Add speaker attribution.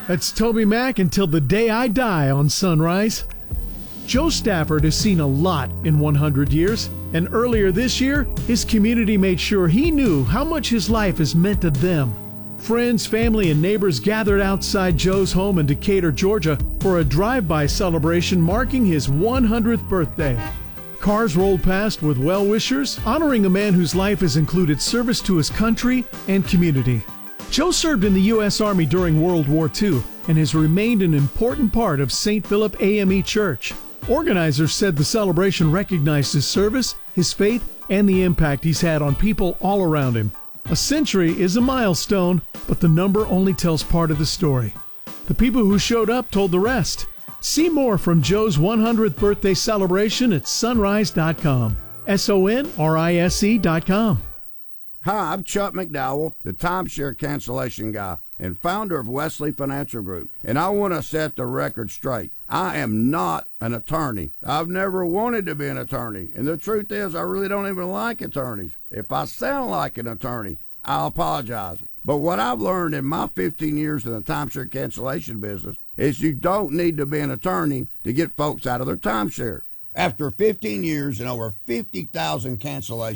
Speaker 1: That's Toby Mac until the day I die on Sunrise. Joe Stafford has seen a lot in 100 years, and earlier this year, his community made sure he knew how much his life has meant to them. Friends, family, and neighbors gathered outside Joe's home in Decatur, Georgia for a drive-by celebration marking his 100th birthday. Cars rolled past with well-wishers, honoring a man whose life has included service to his country and community. Joe served in the U.S. Army during World War II and has remained an important part of St. Philip AME Church. Organizers said the celebration recognized his service, his faith, and the impact he's had on people all around him. A century is a milestone, but the number only tells part of the story. The people who showed up told the rest. See more from Joe's 100th birthday celebration at sonrise.com. sonrise.com.
Speaker 2: Hi, I'm Chuck McDowell, the timeshare cancellation guy and founder of Wesley Financial Group, and I want to set the record straight. I am not an attorney. I've never wanted to be an attorney, and the truth is I really don't even like attorneys. If I sound like an attorney, I'll apologize. But what I've learned in my 15 years in the timeshare cancellation business is you don't need to be an attorney to get folks out of their timeshare. After 15 years and over 50,000 cancellations,